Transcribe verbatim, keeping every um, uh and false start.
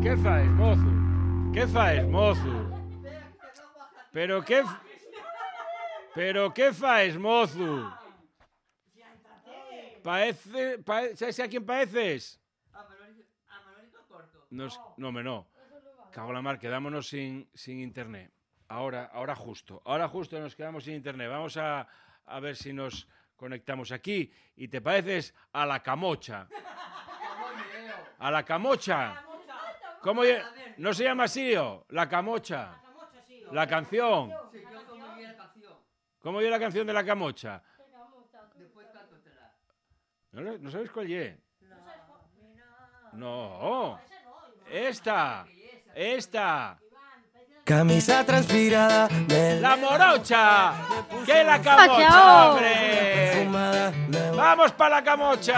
que fais, mozo? Que fais, mozo? Pero que... Pero que fais, mozo? Parece... Pare, ¿sabes a quién pareces? A Manolito Corto. Nos, no, me no. Cago la mar, quedámonos sin, sin internet. Ahora, ahora justo. Ahora justo nos quedamos sin internet. Vamos a, a ver si nos conectamos aquí. Y te pareces a la Camocha. A la Camocha. ¿Cómo? ¿No se llama así, o? La Camocha. La canción. ¿Cómo oye la canción de la Camocha? ¿No, ¿No sabes cuál es? No. Esta. Esta. Camisa transpirada. ¡La morocha! ¡Que la Camocha, hombre! ¡Vamos para la Camocha!